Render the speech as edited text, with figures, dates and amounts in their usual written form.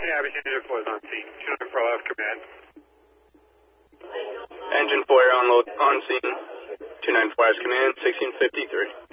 Abbey, Engine 4 is on scene. 294 have command. Engine 4 on scene. 294 has command, 1653.